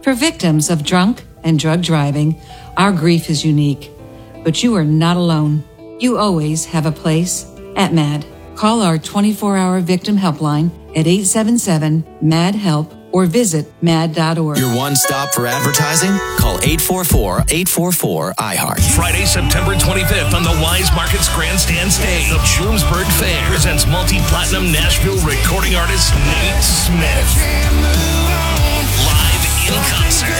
For victims of drunk and drug driving, our grief is unique. But you are not alone. You always have a place at MAD. Call our 24-hour victim helpline at 877-MAD-HELP or visit mad.org. Your one stop for advertising? Call 844-844-IHEART. Friday, September 25th on the Wise Markets Grandstand stage. The Bloomsburg Fair presents multi-platinum Nashville recording artist Nate Smith. Live in concert.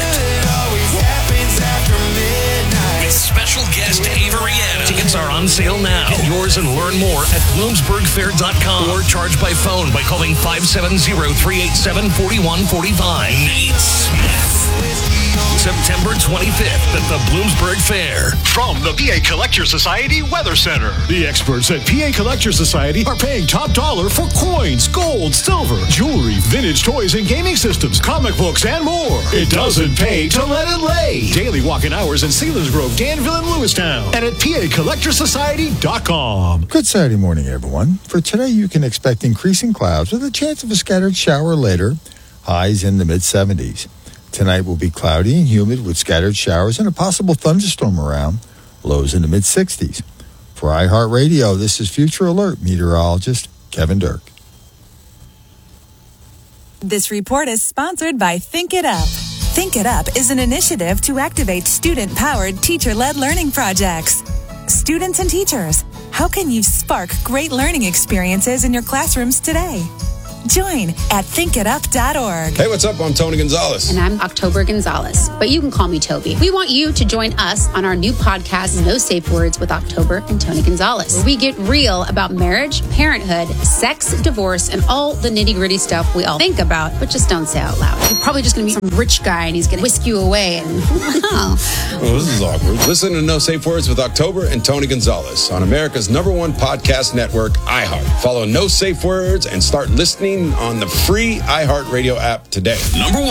With special guest Avery Adams. Tickets are on sale now. Get yours and learn more at bloomsburgfair.com or charge by phone by calling 570-387-4145. Nate Smith. September 25th at the Bloomsburg Fair. From the PA Collector Society Weather Center. The experts at PA Collector Society are paying top dollar for coins, gold, silver, jewelry, vintage toys and gaming systems, comic books, and more. It doesn't pay to let it lay. Daily walk-in hours in Selinsgrove, Danville, and Lewistown. And at PACollectorSociety.com. Good Saturday morning, everyone. For today, you can expect increasing clouds with a chance of a scattered shower later. Highs in the mid-70s. Tonight will be cloudy and humid with scattered showers and a possible thunderstorm around. Lows in the mid-60s. For iHeartRadio, this is Future Alert meteorologist Kevin Dirk. This report is sponsored by Think It Up. Think It Up is an initiative to activate student-powered, teacher-led learning projects. Students and teachers, how can you spark great learning experiences in your classrooms today? Join at thinkitup.org. Hey, what's up? I'm Tony Gonzalez. And I'm October Gonzalez, but you can call me Toby. We want you to join us on our new podcast, No Safe Words with October and Tony Gonzalez, where we get real about marriage, parenthood, sex, divorce, and all the nitty-gritty stuff we all think about, but just don't say out loud. You're probably just going to meet some rich guy and he's going to whisk you away. And Well, this is awkward. Listen to No Safe Words with October and Tony Gonzalez on America's #1 podcast network, iHeart. Follow No Safe Words and start listening on the free iHeartRadio app today. Number 1.